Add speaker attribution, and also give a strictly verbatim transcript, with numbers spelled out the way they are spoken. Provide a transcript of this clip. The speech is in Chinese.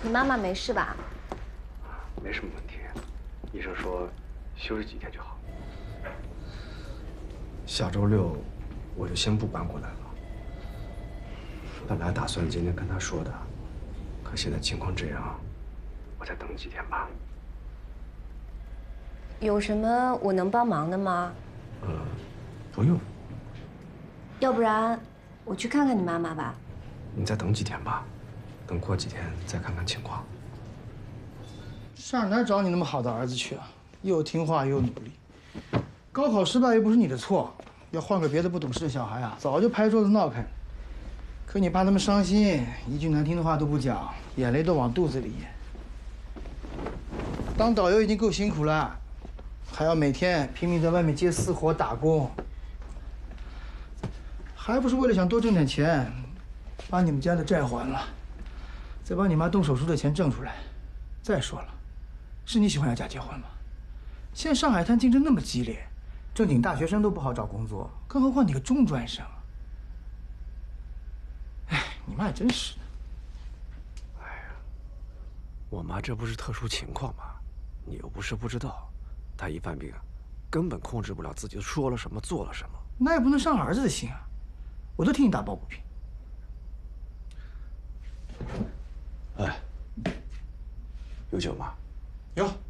Speaker 1: 你妈妈没事吧？
Speaker 2: 没什么问题，医生说休息几天就好。下周六我就先不搬过来了。本来打算今天跟他说的，可现在情况这样，我再等几天吧。
Speaker 1: 有什么我能帮忙的吗？
Speaker 2: 呃，不用。
Speaker 1: 要不然我去看看你妈妈吧。
Speaker 2: 你再等几天吧，等过几天再看看情况。
Speaker 3: 上哪儿找你那么好的儿子去啊？又听话又努力，高考失败又不是你的错，要换个别的不懂事的小孩啊，早就拍桌子闹开。可你怕他们伤心，一句难听的话都不讲，眼泪都往肚子里咽。当导游已经够辛苦了，还要每天拼命在外面接私活打工，还不是为了想多挣点钱，把你们家的债还了，再把你妈动手术的钱挣出来。再说了，是你喜欢要假结婚吗？现在上海滩竞争那么激烈，正经大学生都不好找工作，更何况你个中专生。哎，你妈也真是的。
Speaker 2: 哎呀，我妈这不是特殊情况吗？你又不是不知道，她一犯病，根本控制不了自己说了什么做了什么。
Speaker 3: 那也不能伤儿子的心啊！我都替你打抱不平。
Speaker 2: 哎，有酒吗？
Speaker 3: 有。